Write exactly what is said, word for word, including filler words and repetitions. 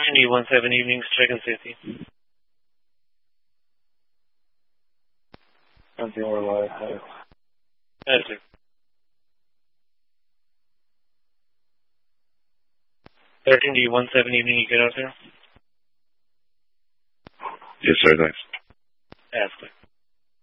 thirteen D one seven evenings, check and safety. Something we're live. That's it. thirteen D one seven evening, you get out there? Yes, sir, thanks. That's good.